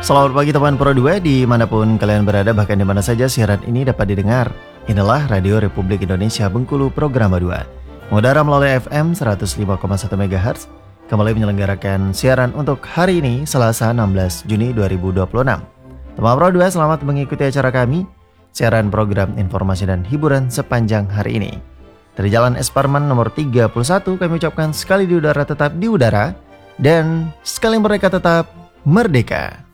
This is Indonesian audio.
Selamat pagi teman Pro 2 dimanapun kalian berada, bahkan dimana saja siaran ini dapat didengar. Inilah Radio Republik Indonesia Bengkulu Program 2. Mengudara melalui FM 105,1 MHz. Kembali menyelenggarakan siaran untuk hari ini Selasa 16 Juni 2026. Teman Pro 2 selamat mengikuti acara kami, siaran program informasi dan hiburan sepanjang hari ini. Dari Jalan Esparman nomor 31 kami ucapkan sekali di udara tetap di udara dan sekali mereka tetap merdeka.